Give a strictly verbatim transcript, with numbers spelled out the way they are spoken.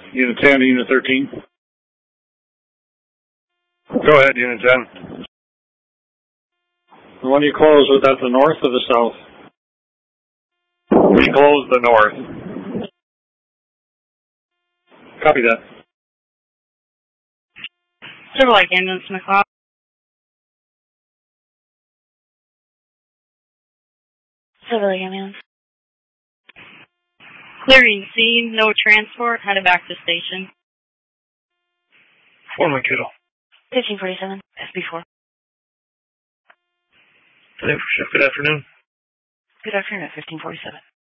Unit ten to Unit thirteen. Go ahead, Unit ten. The one you closed, was that the north or the south? We closed the north. Copy that. Civil Lake Ambulance, McLeod. Civil Lake Ambulance. Clearing scene, no transport, headed back to station. Foreman Kittle. fifteen forty-seven, S B four. Good afternoon. Good afternoon, fifteen forty-seven.